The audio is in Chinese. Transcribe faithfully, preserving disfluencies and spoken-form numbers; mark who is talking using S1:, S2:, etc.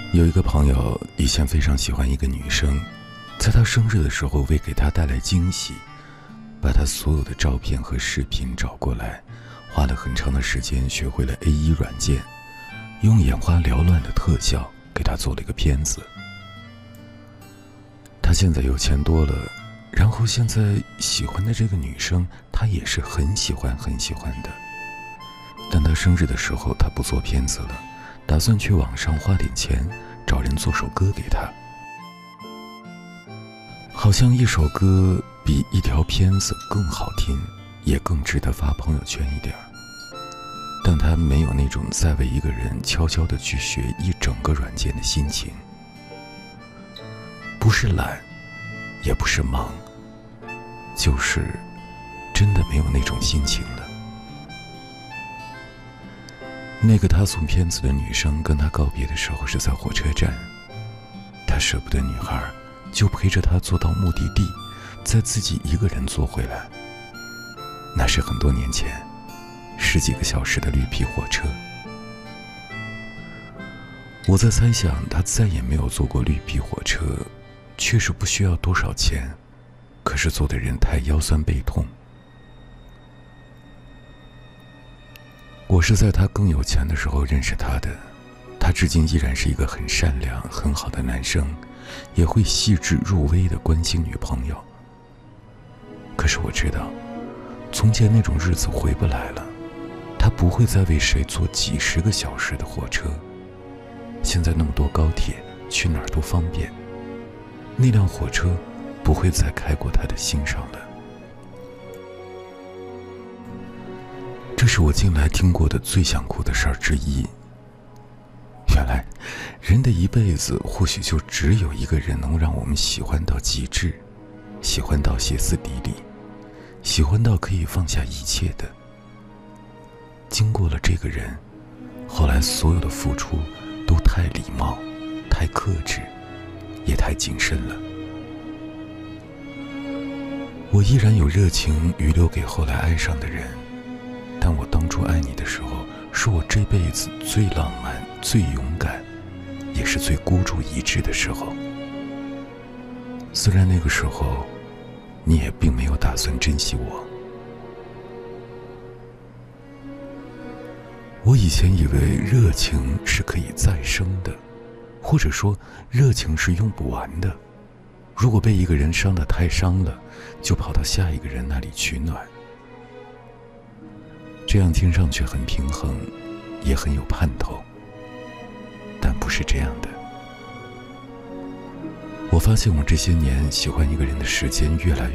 S1: 有一个朋友以前非常喜欢一个女生，在她生日的时候为给她带来惊喜，把她所有的照片和视频找过来，花了很长的时间学会了 A 一 软件，用眼花缭乱的特效给她做了一个片子。她现在有钱多了，然后现在喜欢的这个女生她也是很喜欢很喜欢的，但她生日的时候她不做片子了，打算去网上花点钱找人做首歌给她。好像一首歌比一条片子更好听，也更值得发朋友圈一点，但她没有那种在为一个人悄悄地去学一整个软件的心情。不是懒，也不是忙，就是真的没有那种心情了。那个他送片子的女生跟他告别的时候是在火车站，他舍不得女孩，就陪着她坐到目的地，再自己一个人坐回来。那是很多年前，十几个小时的绿皮火车。我在猜想，他再也没有坐过绿皮火车，确实不需要多少钱，可是坐的人太腰酸背痛。我是在他更有钱的时候认识他的，他至今依然是一个很善良很好的男生，也会细致入微地关心女朋友。可是我知道，从前那种日子回不来了，他不会再为谁坐几十个小时的火车，现在那么多高铁，去哪儿都方便，那辆火车不会再开过他的心上了。这是我近来听过的最想哭的事儿之一。原来，人的一辈子或许就只有一个人能让我们喜欢到极致，喜欢到歇斯底里，喜欢到可以放下一切的。经过了这个人，后来所有的付出都太礼貌，太克制，也太谨慎了。我依然有热情余留给后来爱上的人，但我当初爱你的时候，是我这辈子最浪漫、最勇敢，也是最孤注一掷的时候。虽然那个时候，你也并没有打算珍惜我。我以前以为热情是可以再生的，或者说热情是用不完的。如果被一个人伤得太伤了，就跑到下一个人那里取暖。这样听上去很平衡，也很有盼头，但不是这样的。我发现我这些年喜欢一个人的时间越来